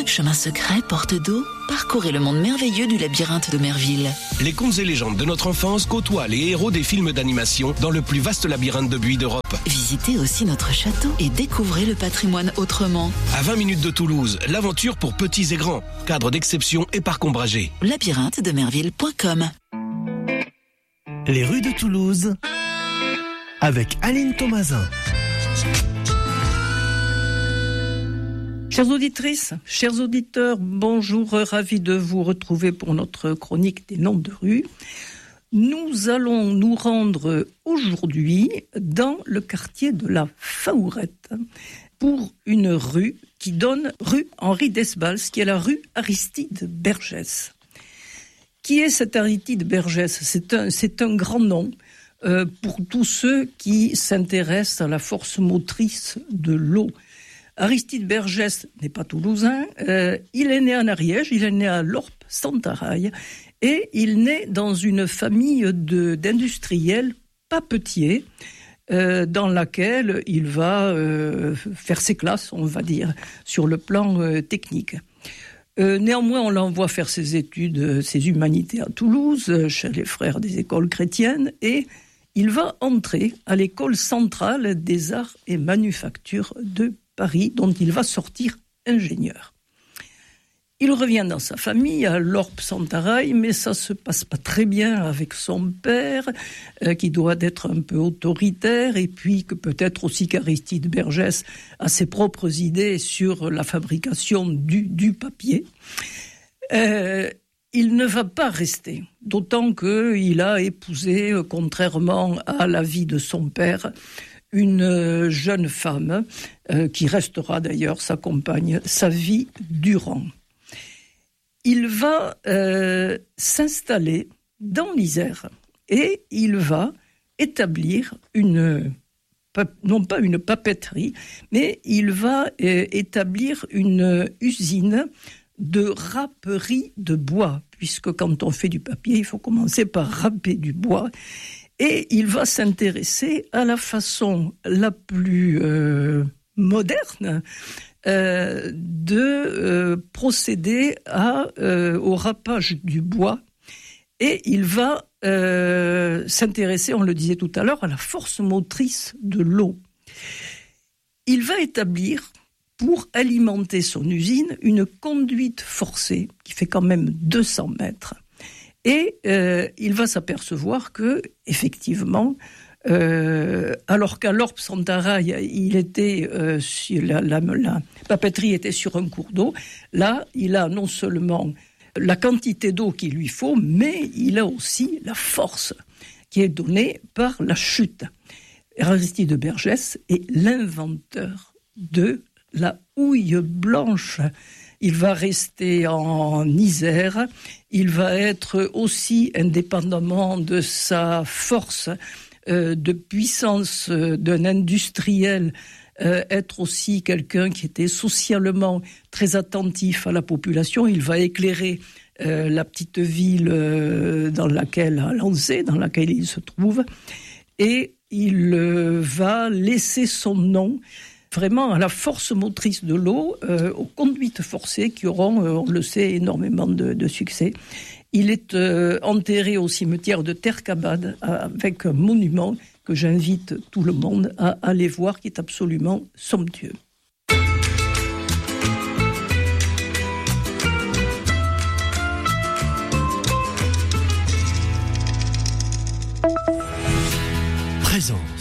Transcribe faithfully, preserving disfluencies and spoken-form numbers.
Chemin secret, porte d'eau, parcourez le monde merveilleux du labyrinthe de Merville. Les contes et légendes de notre enfance côtoient les héros des films d'animation dans le plus vaste labyrinthe de buis d'Europe. Visitez aussi notre château et découvrez le patrimoine autrement. À vingt minutes de Toulouse, l'aventure pour petits et grands. Cadre d'exception et parc ombragé. labyrinthe de merville point com. Les rues de Toulouse avec Aline Thomasin. Chères auditrices, chers auditeurs, bonjour, ravi de vous retrouver pour notre chronique des noms de rues. Nous allons nous rendre aujourd'hui dans le quartier de la Faourette pour une rue qui donne rue Henri Desbals, qui est la rue Aristide Bergès. Qui est cet Aristide Bergès ? C'est un, c'est un grand nom euh, pour tous ceux qui s'intéressent à la force motrice de l'eau. Aristide Bergès n'est pas toulousain, euh, il est né en Ariège, il est né à Lorp-Sentaraille et il naît dans une famille de, d'industriels papetiers euh, dans laquelle il va euh, faire ses classes, on va dire, sur le plan euh, technique. Euh, néanmoins, on l'envoie faire ses études, ses humanités à Toulouse, chez les frères des écoles chrétiennes, et il va entrer à l'école centrale des arts et manufactures de Paris, dont il va sortir ingénieur. Il revient dans sa famille à Lorp-Sentaraille, mais ça se passe pas très bien avec son père, euh, qui doit être un peu autoritaire, et puis que peut-être aussi qu'Aristide Bergès a ses propres idées sur la fabrication du, du papier. Euh, il ne va pas rester, d'autant qu'il a épousé, contrairement à l'avis de son père, une jeune femme euh, qui restera d'ailleurs sa compagne, sa vie durant. Il va euh, s'installer dans l'Isère et il va établir une, non pas une papeterie, mais il va euh, établir une usine de râperie de bois, puisque quand on fait du papier, il faut commencer par râper du bois. Et il va s'intéresser à la façon la plus euh, moderne euh, de euh, procéder à, euh, au râpage du bois. Et il va euh, s'intéresser, on le disait tout à l'heure, à la force motrice de l'eau. Il va établir, pour alimenter son usine, une conduite forcée qui fait quand même deux cents mètres. Et euh, il va s'apercevoir que, effectivement, euh, alors qu'à Lorp-Sentaraille, il était euh, sur la, la, la papeterie était sur un cours d'eau, là, il a non seulement la quantité d'eau qu'il lui faut, mais il a aussi la force qui est donnée par la chute. Aristide Bergès est l'inventeur de la houille blanche. Il va rester en Isère, il va être aussi, indépendamment de sa force euh, de puissance euh, d'un industriel, euh, être aussi quelqu'un qui était socialement très attentif à la population. Il va éclairer euh, la petite ville euh, dans laquelle, à Lancé, dans laquelle il se trouve, et il euh, va laisser son nom vraiment à la force motrice de l'eau, euh, aux conduites forcées qui auront, euh, on le sait, énormément de, de succès. Il est euh, enterré au cimetière de Terre-Cabade avec un monument que j'invite tout le monde à aller voir, qui est absolument somptueux. Présence.